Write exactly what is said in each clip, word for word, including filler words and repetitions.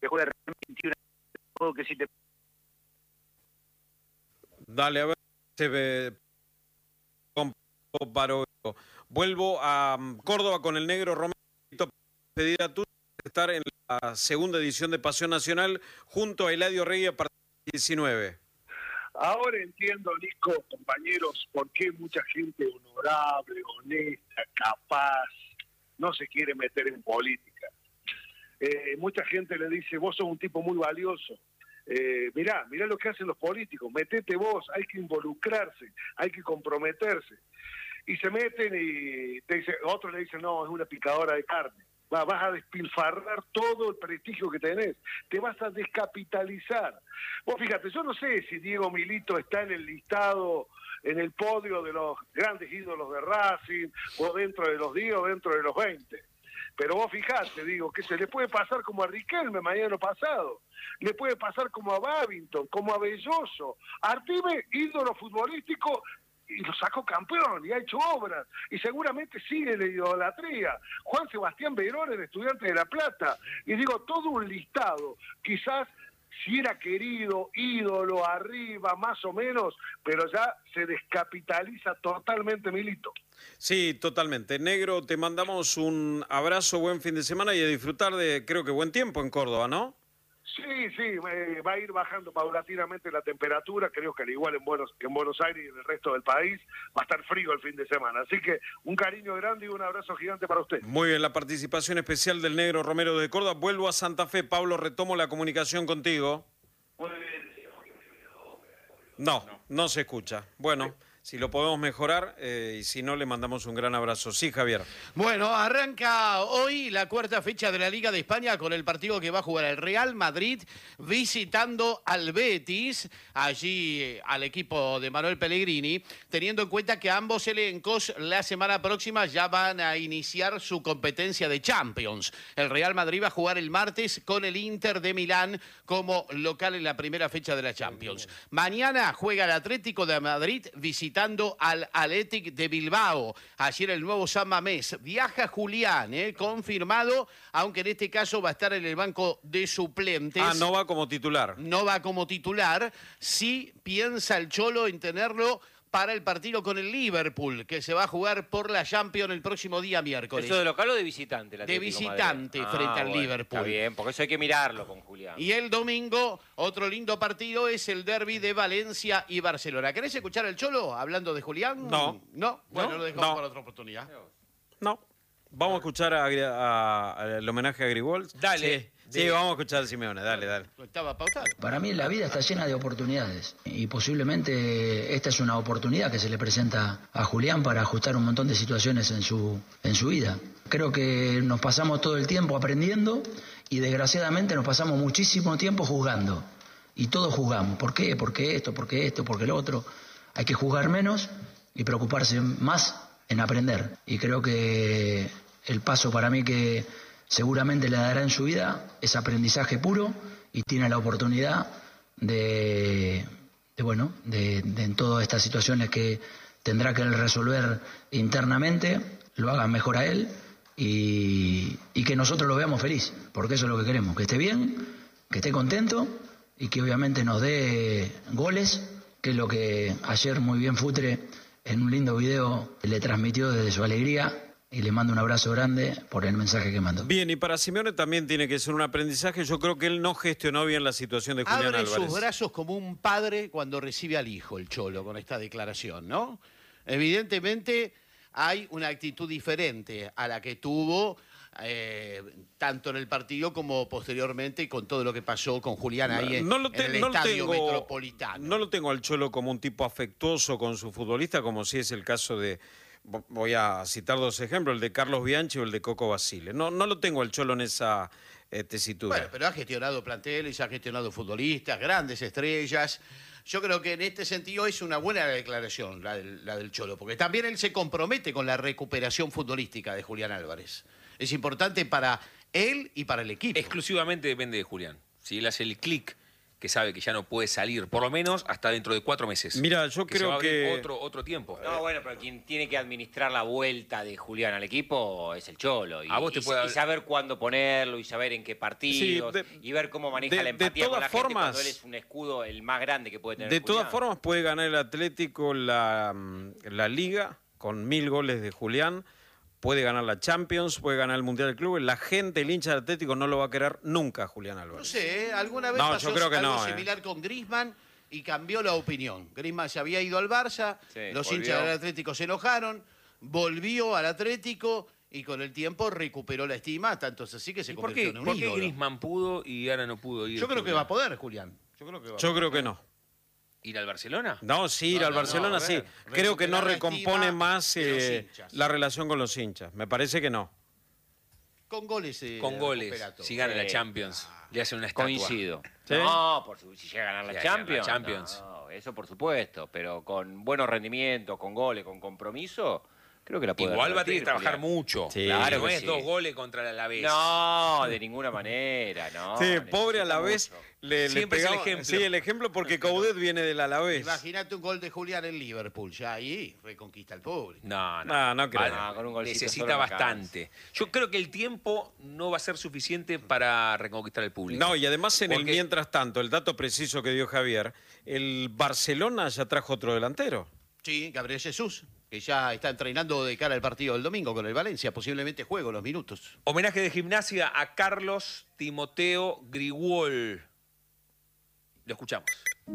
que juega veintiuno, que si te... Dale, a ver, se ve... Paro. Vuelvo a Córdoba con el negro Romero. Pedir a tú estar en la segunda edición de Pasión Nacional junto a Eladio Rey a partir de diecinueve. Ahora entiendo, Nico, compañeros, por qué mucha gente honorable, honesta, capaz, no se quiere meter en política. Eh, mucha gente le dice, vos sos un tipo muy valioso. Eh, mirá, mirá lo que hacen los políticos, metete vos, hay que involucrarse, hay que comprometerse. Y se meten y te dice, otros le dicen, no, es una picadora de carne. Va, vas a despilfarrar todo el prestigio que tenés, te vas a descapitalizar. Vos fíjate, yo no sé si Diego Milito está en el listado, en el podio de los grandes ídolos de Racing, o dentro de los diez o dentro de los veinte. Pero vos fijate, digo, que se le puede pasar como a Riquelme mañana pasado, le puede pasar como a Babington, como a Belloso, Artime, ídolo futbolístico, y lo sacó campeón, y ha hecho obras, y seguramente sigue la idolatría. Juan Sebastián Verón, el Estudiante de La Plata, y digo, todo un listado, quizás si era querido, ídolo, arriba, más o menos, pero ya se descapitaliza totalmente Milito. Sí, totalmente. Negro, te mandamos un abrazo, buen fin de semana y a disfrutar de, creo que buen tiempo en Córdoba, ¿no? Sí, sí, eh, va a ir bajando paulatinamente la temperatura, creo que al igual en Buenos, que en Buenos Aires y en el resto del país, va a estar frío el fin de semana. Así que un cariño grande y un abrazo gigante para usted. Muy bien, la participación especial del negro Romero de Córdoba. Vuelvo a Santa Fe. Pablo, retomo la comunicación contigo. No, no se escucha. Bueno, si lo podemos mejorar eh, y si no, le mandamos un gran abrazo. Sí, Javier. Bueno, arranca hoy la cuarta fecha de la Liga de España con el partido que va a jugar el Real Madrid visitando al Betis, allí eh, al equipo de Manuel Pellegrini, teniendo en cuenta que ambos elencos la semana próxima ya van a iniciar su competencia de Champions. El Real Madrid va a jugar el martes con el Inter de Milán como local en la primera fecha de la Champions. Mañana juega el Atlético de Madrid visitando al Athletic de Bilbao. Ayer el nuevo San Mamés. Viaja Julián, ¿eh? Confirmado, aunque en este caso va a estar en el banco de suplentes. Ah, no va como titular. No va como titular. Sí piensa el Cholo en tenerlo para el partido con el Liverpool, que se va a jugar por la Champions el próximo día miércoles. ¿Eso de local o de visitante? De visitante Madrid? frente ah, al bueno, Liverpool. Está bien, porque eso hay que mirarlo con Julián. Y el domingo, otro lindo partido es el derbi de Valencia y Barcelona. ¿Querés escuchar al Cholo hablando de Julián? No. ¿No? Bueno, ¿No? lo dejamos No. para otra oportunidad. No. Vamos a escuchar a, a, a, el homenaje a Grigol. Dale. Sí, sí, vamos a escuchar a Simeone. Dale, dale. Estaba pautado. Para mí la vida está llena de oportunidades y posiblemente esta es una oportunidad que se le presenta a Julián para ajustar un montón de situaciones en su, en su vida. Creo que nos pasamos todo el tiempo aprendiendo y desgraciadamente nos pasamos muchísimo tiempo juzgando. Y todos juzgamos. ¿Por qué? ¿Por qué esto? ¿Por qué esto? ¿Por qué lo otro? Hay que juzgar menos y preocuparse más en aprender. Y creo que el paso para mí que seguramente le dará en su vida es aprendizaje puro y tiene la oportunidad de, de bueno, de, de en todas estas situaciones que tendrá que él resolver internamente, lo haga mejor a él y, y que nosotros lo veamos feliz, porque eso es lo que queremos, que esté bien, que esté contento y que obviamente nos dé goles, que es lo que ayer muy bien Futre en un lindo video le transmitió desde su alegría. Y le mando un abrazo grande por el mensaje que mandó. Bien, y para Simeone también tiene que ser un aprendizaje. Yo creo que él no gestionó bien la situación de Julián Abre Álvarez. sus brazos como un padre cuando recibe al hijo, el Cholo, con esta declaración, ¿no? Evidentemente hay una actitud diferente a la que tuvo eh, tanto en el partido como posteriormente con todo lo que pasó con Julián ahí en, no lo te, en el no estadio lo tengo, metropolitano. No lo tengo al Cholo como un tipo afectuoso con su futbolista, como si es el caso de... Voy a citar dos ejemplos, el de Carlos Bianchi o el de Coco Basile. No, no lo tengo al Cholo en esa eh, tesitura. Bueno, pero ha gestionado planteles, ha gestionado futbolistas, grandes estrellas. Yo creo que en este sentido es una buena declaración la del, la del Cholo, porque también él se compromete con la recuperación futbolística de Julián Álvarez. Es importante para él y para el equipo. Exclusivamente depende de Julián. Si él hace el clic que sabe que ya no puede salir, por lo menos hasta dentro de cuatro meses. Mira, yo que se creo va a abrir que... Otro, otro tiempo. No, bueno, pero quien tiene que administrar la vuelta de Julián al equipo es el Cholo. Y, A vos te y- puede y haber- saber cuándo ponerlo, y saber en qué partidos, Sí, de- y ver cómo maneja de- la de empatía con todas la gente cuando formas- él es un escudo el más grande que puede tener De Julián. todas formas puede ganar el Atlético la, la Liga con mil goles de Julián, puede ganar la Champions, puede ganar el Mundial del Club. La gente, el hincha del Atlético no lo va a querer nunca a Julián No Álvarez. sé, ¿eh? alguna vez No, pasó yo creo que algo no, eh. similar con Griezmann y cambió la opinión. Griezmann se había ido al Barça, Sí, los volvió. hinchas del Atlético se enojaron, volvió al Atlético y con el tiempo recuperó la estima, tanto es así que se ¿Y por convirtió qué, en un por qué ídolo. Griezmann pudo y ahora no pudo ir? Yo creo que Julián? va a poder, Julián. Yo creo que va a Yo creo que no. ¿Ir al Barcelona? No, sí, ir No, al no, Barcelona no, a sí. ver, Creo que no recuperar la recompone estima más de los eh, hinchas. la relación con los hinchas. Me parece que no. Con goles. eh, Con goles. recupera todo. Si gana la Sí. Champions, le hacen una estatua. Coincido. ¿Sí? No, por su- si llega a ganar la Si llega a ganar la Champions. Champions. No, eso por supuesto, pero con buenos rendimientos, con goles, con compromiso, creo que la puede Igual va a tener repetir, que trabajar Julián. mucho. Sí. Claro, no que es sí. dos goles contra el Alavés. No, de ninguna manera, no. Sí, pobre necesita Alavés. mucho. Le, le Siempre es el pegaba- ejemplo. Sí, el ejemplo porque Coudet viene del Alavés. Imagínate un gol de Julián en Liverpool, ya ahí reconquista el público. No, no. No, no creo. Vale, No, con un golcito necesita solo no bastante. Yo creo que el tiempo no va a ser suficiente para reconquistar el público. No, y además en el Porque- mientras tanto, el dato preciso que dio Javier, el Barcelona ya trajo otro delantero. Sí, Gabriel Jesús, que ya está entrenando de cara al partido del domingo con el Valencia, posiblemente juego los minutos. Homenaje de Gimnasia a Carlos Timoteo Grigol. Lo escuchamos.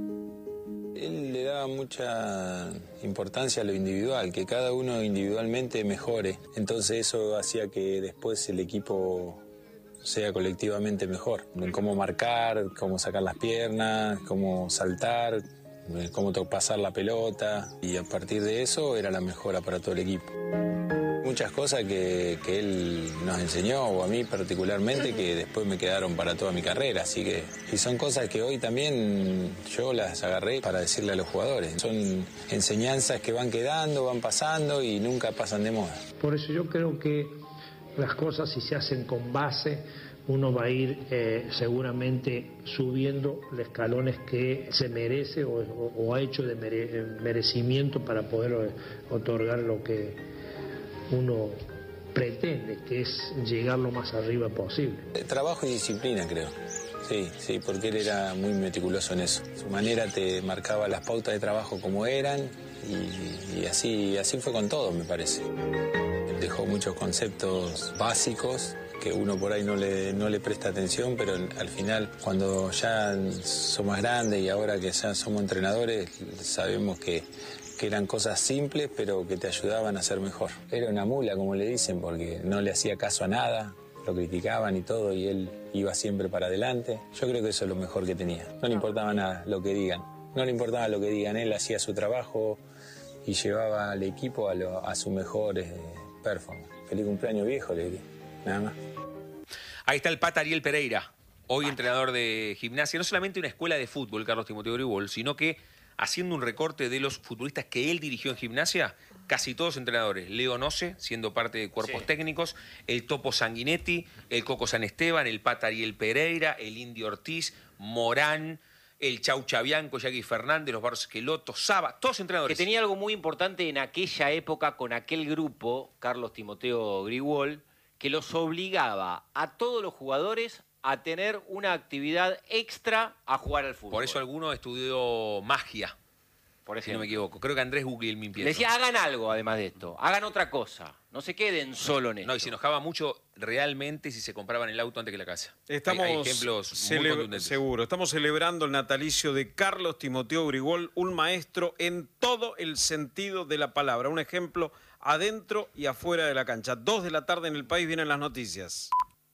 Él le daba mucha importancia a lo individual, que cada uno individualmente mejore. Entonces eso hacía que después el equipo sea colectivamente mejor. En cómo marcar, cómo sacar las piernas, cómo saltar, cómo to- pasar la pelota. Y a partir de eso era la mejora para todo el equipo. Muchas cosas que, que él nos enseñó, o a mí particularmente, que después me quedaron para toda mi carrera. Así que, y son cosas que hoy también yo las agarré para decirle a los jugadores. Son enseñanzas que van quedando, van pasando y nunca pasan de moda. Por eso yo creo que las cosas, si se hacen con base, uno va a ir eh, seguramente subiendo los escalones que se merece o, o- o ha hecho de mere- merecimiento para poder eh, otorgar lo que uno pretende, que es llegar lo más arriba posible. Eh, Trabajo y disciplina, creo. Sí, sí, porque él era muy meticuloso en eso. Su manera te marcaba las pautas de trabajo como eran y, y así, así fue con todo, me parece. Dejó muchos conceptos básicos que uno por ahí no le, no le presta atención, pero al final, cuando ya somos grandes y ahora que ya somos entrenadores, sabemos que, que eran cosas simples, pero que te ayudaban a ser mejor. Era una mula, como le dicen, porque no le hacía caso a nada, lo criticaban y todo, y él iba siempre para adelante. Yo creo que eso es lo mejor que tenía. No le importaba nada lo que digan. No le importaba lo que digan. Él hacía su trabajo y llevaba al equipo a, lo, a su mejor eh, performance. Feliz cumpleaños, viejo, le diría. Nada más. Ahí está el Pata Ariel Pereira, hoy entrenador de Gimnasia. No solamente una escuela de fútbol, Carlos Timoteo Grigol, sino que haciendo un recorte de los futbolistas que él dirigió en Gimnasia, casi todos entrenadores. Leo Noce, siendo parte de cuerpos Sí. técnicos, el Topo Sanguinetti, el Coco San Esteban, el Pata Ariel Pereira, el Indio Ortiz, Morán, el Chau Chabianco, Yagui Fernández, los Barros Esqueloto, Saba, todos Que entrenadores. tenía algo muy importante en aquella época con aquel grupo, Carlos Timoteo Grigol, que los obligaba a todos los jugadores a tener una actividad extra a jugar al fútbol. Por eso alguno estudió magia, Por si no me ejemplo. equivoco. Creo que Andrés Guglielmin Le decía, hagan algo además de esto, hagan otra cosa, no se queden solo en esto. No, y se enojaba mucho realmente si se compraban el auto antes que la casa. Estamos hay, hay ejemplos muy cele- contundentes. seguro, estamos celebrando el natalicio de Carlos Timoteo Grigol, un maestro en todo el sentido de la palabra, un ejemplo adentro y afuera de la cancha. Dos de la tarde en el país vienen las noticias.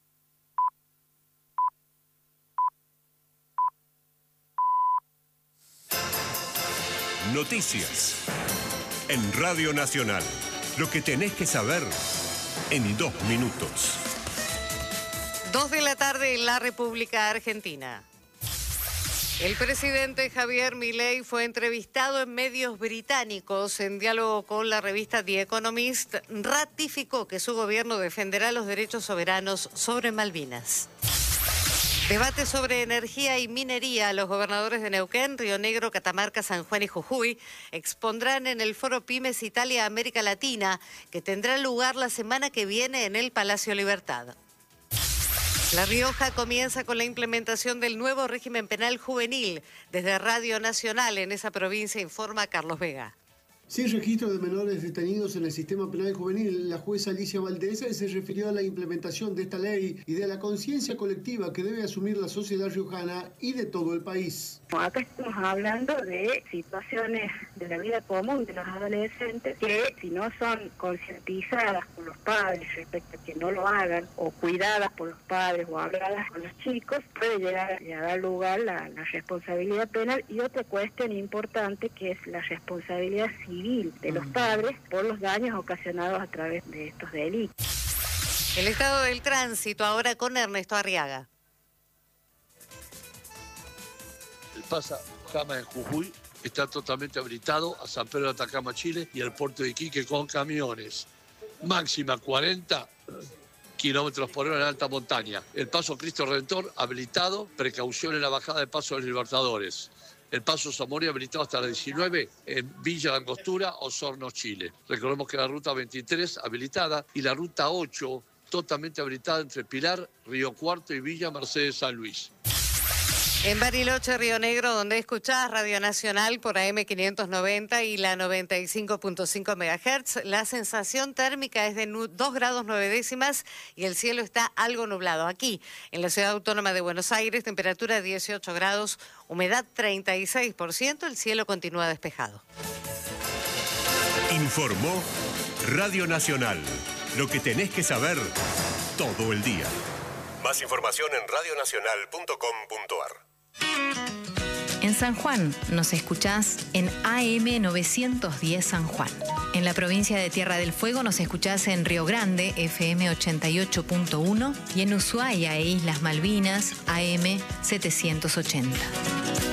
Noticias. En Radio Nacional. Lo que tenés que saber en dos minutos. Dos de la tarde en la República Argentina. El presidente Javier Milei fue entrevistado en medios británicos. En diálogo con la revista The Economist, ratificó que su gobierno defenderá los derechos soberanos sobre Malvinas. Debate sobre energía y minería. Los gobernadores de Neuquén, Río Negro, Catamarca, San Juan y Jujuy expondrán en el Foro Pymes Italia América Latina, que tendrá lugar la semana que viene en el Palacio Libertad. La Rioja comienza con la implementación del nuevo régimen penal juvenil. Desde Radio Nacional en esa provincia informa Carlos Vega. Sin registro de menores detenidos en el sistema penal juvenil, la jueza Alicia Valdés se refirió a la implementación de esta ley y de la conciencia colectiva que debe asumir la sociedad riojana y de todo el país. Acá estamos hablando de situaciones de la vida común de los adolescentes que, si no son concientizadas por los padres respecto a que no lo hagan, o cuidadas por los padres o habladas con los chicos, puede llegar a dar lugar la, la responsabilidad penal. Y otra cuestión importante, que es la responsabilidad civil de los padres por los daños ocasionados a través de estos delitos. El estado del tránsito ahora con Ernesto Arriaga. El Pasa Jama en Jujuy está totalmente habilitado a San Pedro de Atacama, Chile, y al puerto de Iquique con camiones. Máxima cuarenta kilómetros por hora en alta montaña. El Paso Cristo Redentor habilitado, precaución en la bajada de Paso de los Libertadores. El Paso Zamora habilitado hasta las diecinueve en Villa de Angostura, Osorno, Chile. Recordemos que la ruta veintitrés habilitada y la ruta ocho totalmente habilitada entre Pilar, Río Cuarto y Villa Mercedes San Luis. En Bariloche, Río Negro, donde escuchás Radio Nacional por A M quinientos noventa y la noventa y cinco punto cinco megahertz, la sensación térmica es de dos grados nueve décimas y el cielo está algo nublado. Aquí, en la Ciudad Autónoma de Buenos Aires, temperatura dieciocho grados, humedad treinta y seis por ciento, el cielo continúa despejado. Informó Radio Nacional. Lo que tenés que saber todo el día. Más información en radio nacional punto com punto ar. En San Juan nos escuchás en A M novecientos diez San Juan. En la provincia de Tierra del Fuego nos escuchás en Río Grande, F M ochenta y ocho punto uno, y en Ushuaia e Islas Malvinas, A M setecientos ochenta.